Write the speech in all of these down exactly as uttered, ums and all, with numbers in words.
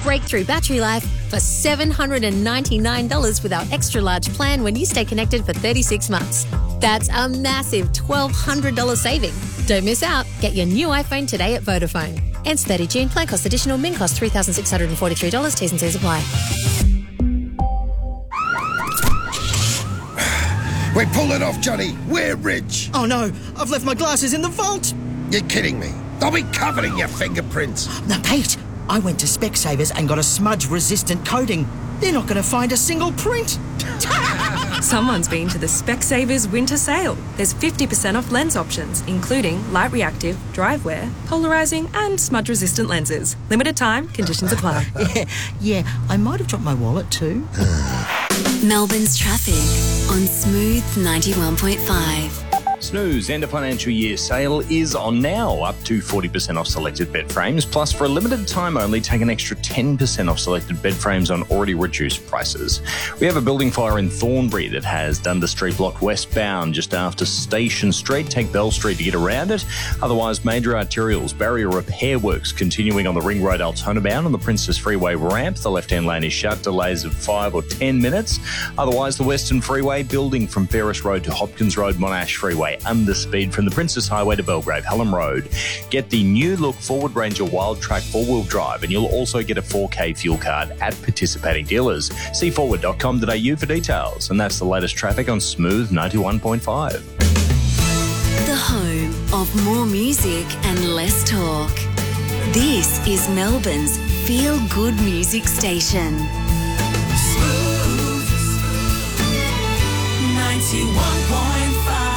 breakthrough battery life for seven hundred ninety-nine dollars with our extra large plan when you stay connected for thirty-six months. That's a massive twelve hundred dollars saving. Don't miss out. Get your new iPhone today at Vodafone. Ends thirtieth of June. Plan cost additional. Min cost three thousand six hundred forty-three dollars. T's and C's apply. We're pulling off, Johnny. We're rich. Oh no, I've left my glasses in the vault. You're kidding me. They'll be covered in your fingerprints. No, Pete, I went to Specsavers and got a smudge-resistant coating. They're not going to find a single print. Someone's been to the Specsavers winter sale. There's fifty percent off lens options, including light reactive, dry wear, polarising and smudge-resistant lenses. Limited time, conditions apply. yeah, yeah, I might have dropped my wallet too. Melbourne's traffic on Smooth ninety-one point five. Snooze end of financial year sale is on now, up to forty percent off selected bed frames. Plus, for a limited time only, take an extra ten percent off selected bed frames on already reduced prices. We have a building fire in Thornbury that has Dundas Street blocked westbound just after Station Street. Take Bell Street to get around it. Otherwise, major arterials, barrier repair works continuing on the Ring Road Altona bound on the Princess Freeway ramp. The left-hand lane is shut, delays of five or ten minutes. Otherwise, the Western Freeway building from Ferris Road to Hopkins Road, Monash Freeway, under speed from the Princess Highway to Belgrave, Hallam Road. Get the new look Ford Ranger Wild Track four-wheel drive, and you'll also get a four K fuel card at participating dealers. See forward dot com dot a u for details. And that's the latest traffic on Smooth ninety-one point five. The home of more music and less talk. This is Melbourne's feel-good music station. Smooth ninety-one point five.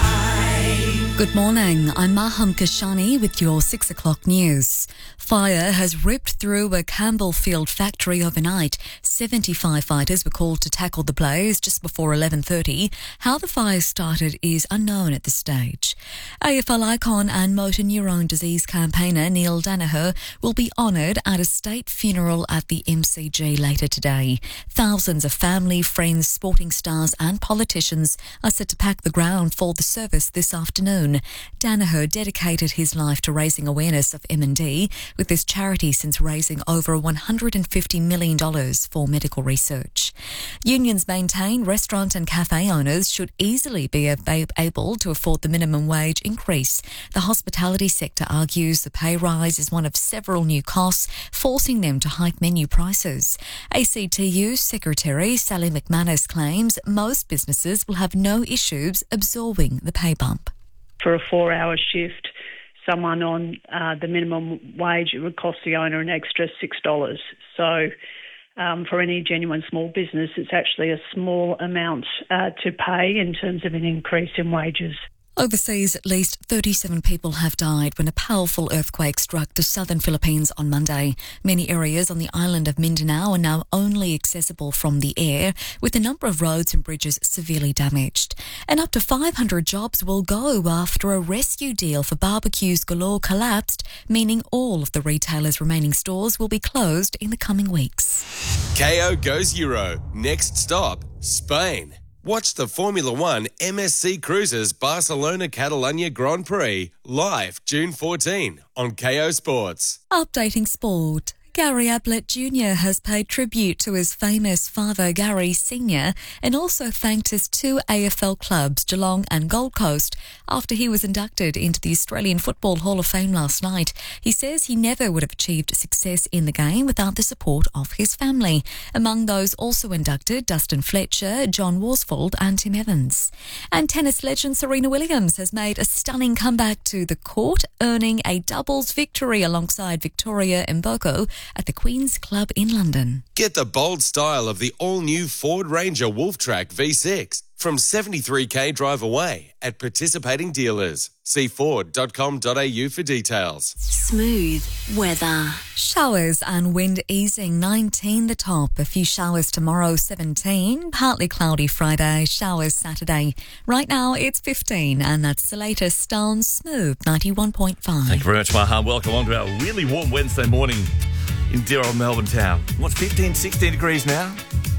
Good morning, I'm Maham Kashani with your six o'clock news. Fire has ripped through a Campbellfield factory overnight. seventy firefighters were called to tackle the blaze just before eleven thirty. How the fire started is unknown at this stage. A F L icon and motor neurone disease campaigner Neil Danaher will be honoured at a state funeral at the M C G later today. Thousands of family, friends, sporting stars and politicians are set to pack the ground for the service this afternoon. Danaher dedicated his life to raising awareness of M and D, with this charity since raising over one hundred fifty million dollars for medical research. Unions maintain restaurant and cafe owners should easily be able to afford the minimum wage increase. The hospitality sector argues the pay rise is one of several new costs, forcing them to hike menu prices. A C T U Secretary Sally McManus claims most businesses will have no issues absorbing the pay bump. For a four-hour shift, someone on uh, the minimum wage, it would cost the owner an extra six dollars. So um, for any genuine small business, it's actually a small amount uh, to pay in terms of an increase in wages. Overseas, at least thirty-seven people have died when a powerful earthquake struck the southern Philippines on Monday. Many areas on the island of Mindanao are now only accessible from the air, with a number of roads and bridges severely damaged. And up to five hundred jobs will go after a rescue deal for Barbecues Galore collapsed, meaning all of the retailer's remaining stores will be closed in the coming weeks. K O goes Euro. Next stop, Spain. Watch the Formula One M S C Cruises Barcelona Catalunya Grand Prix live June fourteenth on K O Sports. Updating sport. Gary Ablett Junior has paid tribute to his famous father, Gary Senior, and also thanked his two A F L clubs, Geelong and Gold Coast, after he was inducted into the Australian Football Hall of Fame last night. He says he never would have achieved success in the game without the support of his family. Among those also inducted, Dustin Fletcher, John Worsfold and Tim Evans. And tennis legend Serena Williams has made a stunning comeback to the court, earning a doubles victory alongside Victoria Mboko at the Queen's Club in London. Get the bold style of the all-new Ford Ranger Wolftrack V six from seventy-three k drive away at participating dealers. See ford dot com dot a u for details. Smooth weather. Showers and wind easing, nineteen the top. A few showers tomorrow, seventeen. Partly cloudy Friday, showers Saturday. Right now it's fifteen, and that's the latest on Smooth ninety-one point five. Thank you very much, Maha. Welcome on to our really warm Wednesday morning in dear old Melbourne town. What's fifteen, sixteen degrees now?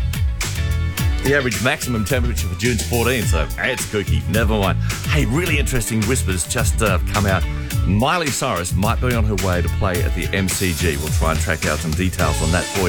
The average maximum temperature for June's fourteen, so it's kooky. Never mind. Hey, really interesting whispers just uh, come out. Miley Cyrus might be on her way to play at the M C G. We'll try and track out some details on that for you.